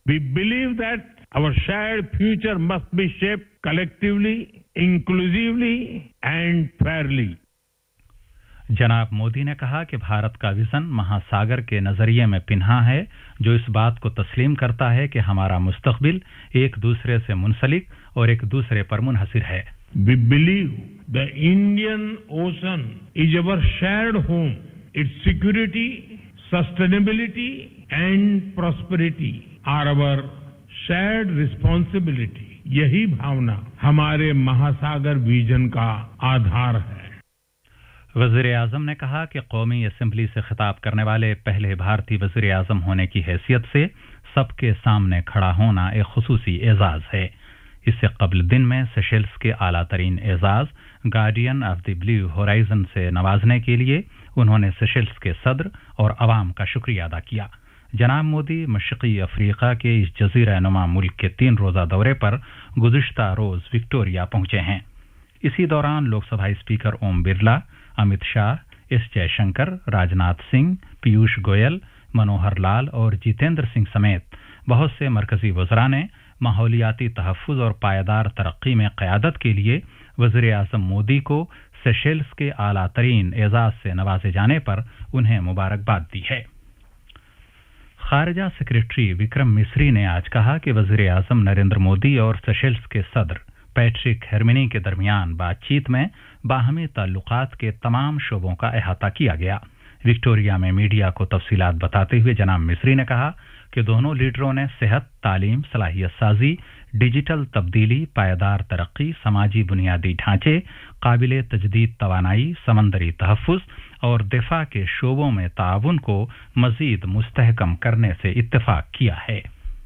We believe that our shared future must be shaped collectively, inclusively and fairly. जनाब मोदी ने कहा कि भारत का विजन महासागर के नजरिए में पिन्हा है, जो इस बात को तस्लीम करता है कि हमारा मुस्तकबिल एक दूसरे से मुंसलिक और एक दूसरे पर मुनहसिर है. We believe the Indian Ocean is our shared home. Its security, sustainability and prosperity are our shared responsibility. यही भावना हमारे महासागर विजन का आधार है. वज़ीर आज़म ने कहा कि कौमी असेंबली से खिताब करने वाले पहले भारतीय वज़ीर आज़म होने की हैसियत से सबके सामने खड़ा होना एक खुसूसी एजाज़ है. इससे कबल दिन में सेशेल्स के आला तरीन एजाज़ guardian of the blue horizon से नवाजने के लिए उन्होंने सेशेल्स के सदर और अवाम का शुक्रिया अदा किया. जनाब मोदी मशरक़ी अफ्रीका के इस जज़ीरा नुमा मुल्क के 3 रोज़ा दौरे पर गुज़िश्ता रोज़ विक्टोरिया पहुंचे हैं. इसी दौरान लोकसभा स्पीकर ओम बिरला, अमित शाह, एस जयशंकर, राजनाथ सिंह, पीयूष गोयल, मनोहर लाल और जितेंद्र सिंह समेत बहुत से मरकजी वज़रा ने माहौलियाती तहफ़्फ़ुज़ और पायदार तरक्की में क़यादत के लिए वज़ीर आज़म मोदी को सेशेल्स के आला तरीन एजाज़ से नवाजे जाने पर उन्हें मुबारकबाद दी है. खारजा सेक्रेटरी विक्रम मिस्री ने आज कहा कि वज़ीर आज़म नरेंद्र मोदी और सेशेल्स के सदर पैट्रिक हेर्मिनी के दरमियान बातचीत में बाहमी ताल्लुकात के तमाम शोबों का अहाता किया गया. विक्टोरिया में मीडिया को तफसीलात बताते हुए जनाब मिस्री ने कहा कि दोनों लीडरों ने सेहत, तालीम, सलाहियत साजी, डिजिटल तब्दीली, पायदार तरक्की, समाजी बुनियादी ढांचे, काबिले तजदीद तवानाई, समंदरी तहफ़्फ़ुज़ और दिफा के शोबों में ताउन को मज़ीद मुस्तहकम करने से इत्तेफाक किया है.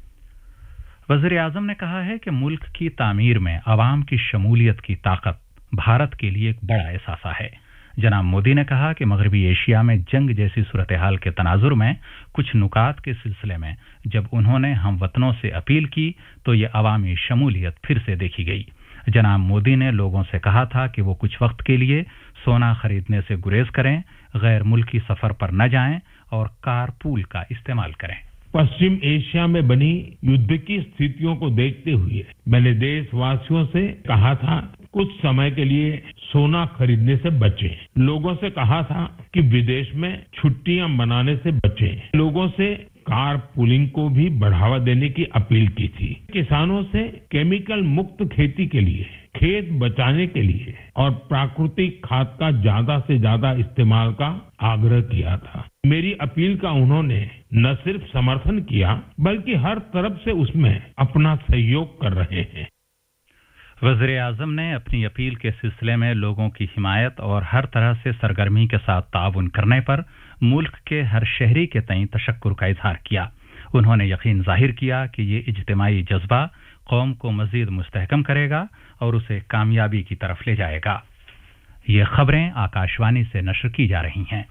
वज़ीर आज़म ने कहा है कि मुल्क की तामीर में अवाम की शमूलियत की ताकत भारत के लिए एक बड़ा एहसास है. जनाब मोदी ने कहा कि मगरबी एशिया में जंग जैसी सूरत हाल के तनाजुर में कुछ नुकात के सिलसिले में जब उन्होंने हम वतनों से अपील की तो ये अवामी शमूलियत फिर से देखी गई. जनाब मोदी ने लोगों से कहा था कि वो कुछ वक्त के लिए सोना खरीदने से गुरेज करें, गैर मुल्की सफर पर न जाएं और कार पूल का इस्तेमाल करें. पश्चिम एशिया में बनी युद्ध की स्थितियों को देखते हुए मैंने देशवासियों से कहा था कुछ समय के लिए सोना खरीदने से बचें. लोगों से कहा था कि विदेश में छुट्टियां मनाने से बचें. लोगों से कार पुलिंग को भी बढ़ावा देने की अपील की थी. किसानों से केमिकल मुक्त खेती के लिए, खेत बचाने के लिए और प्राकृतिक खाद का ज्यादा से ज्यादा इस्तेमाल का आग्रह किया था. मेरी अपील का उन्होंने न सिर्फ समर्थन किया बल्कि हर तरफ से उसमें अपना सहयोग कर रहे हैं. वज़ीर आज़म ने अपनी अपील के सिलसिले में लोगों की हिमायत और हर तरह से सरगर्मी के साथ ताउन करने पर मुल्क के हर शहरी के तईं तशक्कुर का इजहार किया. उन्होंने यकीन जाहिर किया कि ये इज्तिमाई जज्बा कौम को मज़ीद मुस्तहकम करेगा और उसे कामयाबी की तरफ ले जाएगा. ये खबरें आकाशवाणी से नशर की जा रही हैं.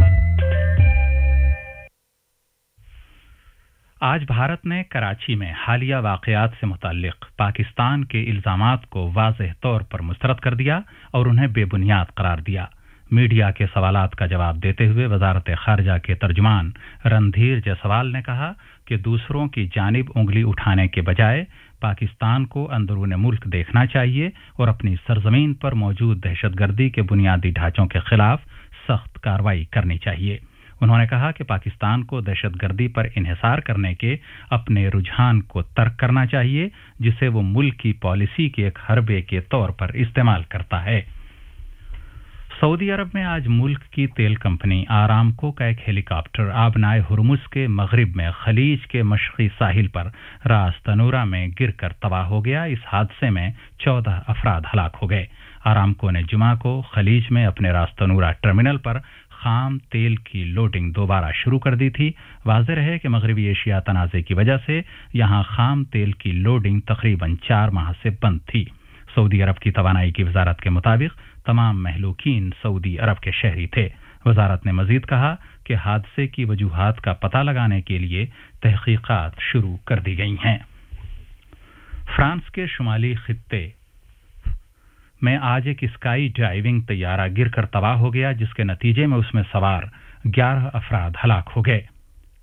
आज भारत ने कराची में हालिया वाक़यात से मुताल्लिक़ पाकिस्तान के इल्ज़ामात को वाज़ेह तौर पर मुस्तरद कर दिया और उन्हें बेबुनियाद करार दिया. मीडिया के सवालात का जवाब देते हुए वज़ारत ख़ारजा के तर्जुमान रणधीर जायसवाल ने कहा कि दूसरों की जानिब उंगली उठाने के बजाय पाकिस्तान को अंदरूनी मुल्क देखना चाहिए और अपनी सरजमीन पर मौजूद दहशतगर्दी के बुनियादी ढांचों के खिलाफ सख्त कार्रवाई करनी चाहिए. उन्होंने कहा कि पाकिस्तान को दहशतगर्दी पर इन्हिसार करने के अपने रुझान को तर्क करना चाहिए जिसे वो मुल्क की पॉलिसी के एक हरबे के तौर पर इस्तेमाल करता है. सऊदी अरब में आज मुल्क की तेल कंपनी आरामको का एक हेलीकॉप्टर आबनाए हुरमुज के मगरिब में खलीज के मशरकी साहिल पर रास तनूरा में गिरकर तबाह हो गया. इस हादसे में 14 अफराद हलाक हो गए. आरामको ने जुमा को खलीज में अपने रास तनूरा टर्मिनल पर खाम तेल की लोडिंग दोबारा शुरू कर दी थी. वाज़ेह है कि मगरबी एशिया तनाज़े की वजह से यहां खाम तेल की लोडिंग तकरीबन 4 माह से बंद थी. सऊदी अरब की तवानाई की वजारत के मुताबिक तमाम महलूकीन सऊदी अरब के शहरी थे. वजारत ने मजीद कहा कि हादसे की वजूहात का पता लगाने के लिए तहकीकात शुरू कर दी गई हैं. फ्रांस के शुमाली खित्ते में आज एक स्काई ड्राइविंग तैयारा गिरकर तबाह हो गया जिसके नतीजे में उसमें सवार 11 अफराद हलाक हो गए.